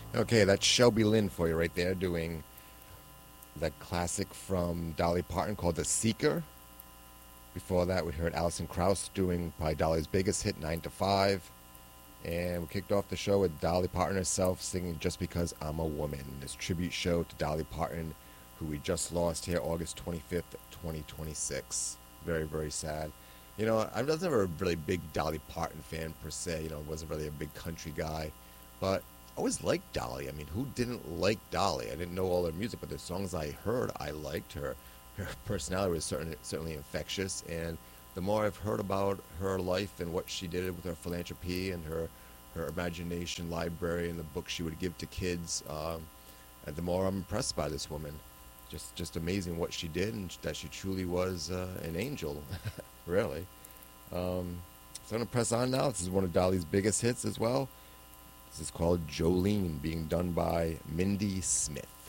Okay, that's Shelby Lynn for you right there, doing that classic from Dolly Parton called The Seeker. Before that, we heard Alison Krauss doing probably Dolly's biggest hit, 9 to 5. And we kicked off the show with Dolly Parton herself singing Just Because I'm a Woman, this tribute show to Dolly Parton, who we just lost here August 25th, 2026. Very, very sad. I was never a really big Dolly Parton fan per se. Wasn't really a big country guy. But I always liked Dolly. I mean, who didn't like Dolly? I didn't know all her music, but the songs I heard, I liked her. Her personality was certainly infectious, and the more I've heard about her life and what she did with her philanthropy and her imagination library and the books she would give to kids, the more I'm impressed by this woman. Just amazing what she did, and that she truly was an angel, really. So I'm going to press on now. This is one of Dolly's biggest hits as well. This is called Jolene, being done by Mindy Smith.